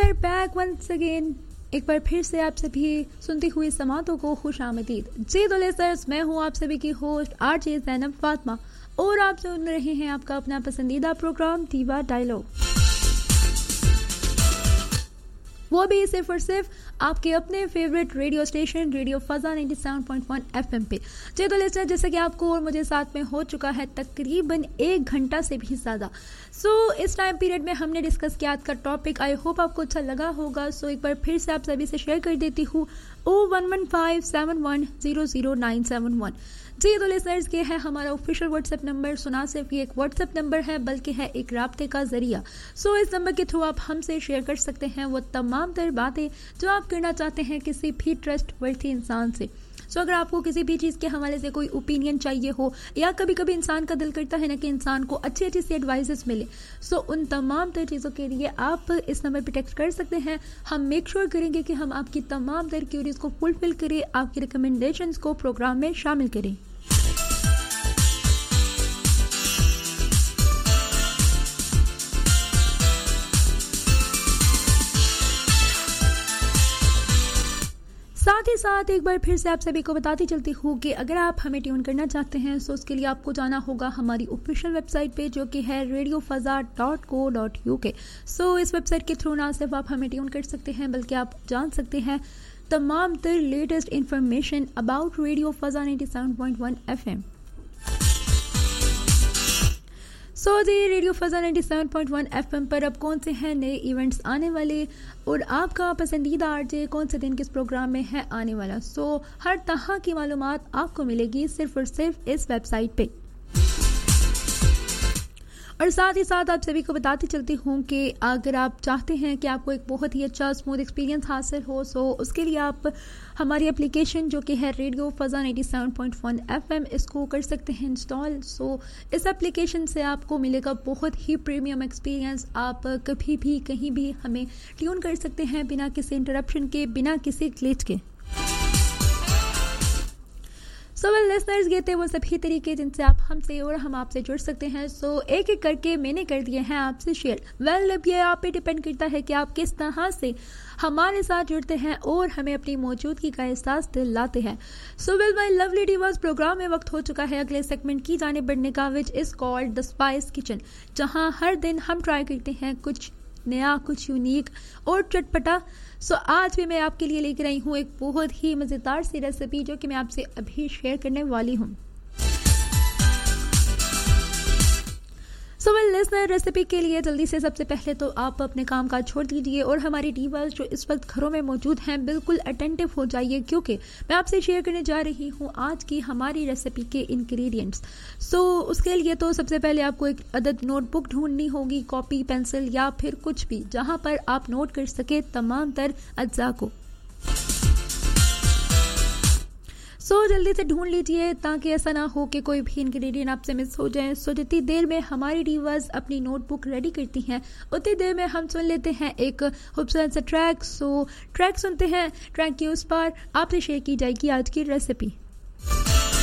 Are back once again. एक बार फिर से आप सभी सुनती हुई समातों को खुश आमदीद। जी तो लिसनर्स, मैं हूँ आप सभी की होस्ट आरजे ज़ैनब फातिमा और आप सुन रहे हैं आपका अपना पसंदीदा प्रोग्राम दीवा डायलॉग, वो भी सिर्फ और सिर्फ आपके अपने favourite radio station radio फजा 97.1 FM पे। जी तो लिस्टर, जैसे कि आपको और मुझे साथ में हो चुका है तकरीबन 1 घंटा से भी ज़्यादा। इस टाइम पीरियड में हमने डिस्कस किया आज का टॉपिक। आई होप आपको अच्छा लगा होगा। एक बार फिर से आप सभी से शेयर कर देती हूँ 011571000971। जी तो लिसनर्स, ये है हमारा ऑफिशियल व्हाट्सएप नंबर। सुना सिर्फ ये एक व्हाट्सएप नंबर है बल्कि है एक राब्ते का जरिया। इस नंबर के थ्रू आप हमसे शेयर कर सकते हैं वो तमाम तर बातें जो आप करना चाहते हैं किसी भी ट्रस्ट वर्थी इंसान से। अगर आपको किसी भी चीज़ के हवाले से कोई ओपिनियन चाहिए हो या कभी कभी इंसान का दिल करता है ना कि इंसान को अच्छी अच्छी सी एडवाइजेस मिले, उन तमाम तर चीज़ों के लिए आप इस नंबर पर टेक्स्ट कर सकते हैं। हम मेक श्योर करेंगे कि हम आपकी तमाम तर क्यूरीज को फुलफिल करें, आपकी रिकमेंडेशंस को प्रोग्राम में शामिल करें। साथ ही साथ एक बार फिर से आप सभी को बताती चलती हूँ कि अगर आप हमें ट्यून करना चाहते हैं उसके लिए आपको जाना होगा हमारी ऑफिशियल वेबसाइट पे जो कि है radiofazza.co.uk। इस वेबसाइट के थ्रू ना सिर्फ आप हमें ट्यून कर सकते हैं बल्कि आप जान सकते हैं तमाम तर latest information about radio फजा 97.1 FM। Ji radio फजा 97.1 FM पर अब कौन से हैं नए इवेंट्स आने वाले और आपका पसंदीदा आरजे कौन से दिन किस प्रोग्राम में है आने वाला। हर तरह की मालूमात आपको मिलेगी सिर्फ और सिर्फ इस वेबसाइट पे। और साथ ही साथ आप सभी को बताती चलती हूँ कि अगर आप चाहते हैं कि आपको एक बहुत ही अच्छा स्मूथ एक्सपीरियंस हासिल हो उसके लिए आप हमारी एप्लीकेशन जो कि है रेडियो फजा 97.1 FM इसको कर सकते हैं इंस्टॉल। इस एप्लीकेशन से आपको मिलेगा बहुत ही प्रीमियम एक्सपीरियंस। आप कभी भी कहीं भी हमें ट्यून कर सकते हैं बिना किसी इंटरप्शन के, बिना किसी ग्लिच के। लिसनर्स, ये थे वो सभी तरीके जिनसे आप हमसे और हम आपसे जुड़ सकते हैं। एक एक करके मैंने कर दिए हैं आपसे शेयर। अब ये आप पे डिपेंड करता है कि आप किस तरह से हमारे साथ जुड़ते हैं और हमें अपनी मौजूदगी का एहसास दिलाते हैं। माय लवली डिवास, प्रोग्राम में वक्त हो चुका है अगले सेगमेंट की जाने बढ़ने का, which is called the spice kitchen, जहां हर दिन हम ट्राई करते हैं कुछ नया, कुछ यूनिक और चटपटा। आज भी मैं आपके लिए लेकर आई हूँ एक बहुत ही मज़ेदार सी रेसिपी जो कि मैं आपसे अभी शेयर करने वाली हूँ। लिसनर, रेसिपी के लिए जल्दी से सबसे पहले तो आप अपने काम काज छोड़ दीजिए और हमारी डीवास जो इस वक्त घरों में मौजूद हैं बिल्कुल अटेंटिव हो जाइए, क्योंकि मैं आपसे शेयर करने जा रही हूँ आज की हमारी रेसिपी के इंग्रेडिएंट्स। उसके लिए तो सबसे पहले आपको एक अदद नोटबुक ढूंढनी होगी, कॉपी, पेंसिल या फिर कुछ भी जहां पर आप नोट कर सके तमाम तर अज्जा को। जल्दी से ढूंढ लीजिए ताकि ऐसा ना हो कि कोई भी इंग्रेडिएंट आपसे मिस हो जाए। जितनी देर में हमारी डीवास अपनी नोटबुक रेडी करती हैं उतनी देर में हम सुन लेते हैं एक खूबसूरत सा ट्रैक। ट्रैक सुनते हैं, ट्रैक के उस पार आपसे शेयर की जाएगी आज की रेसिपी।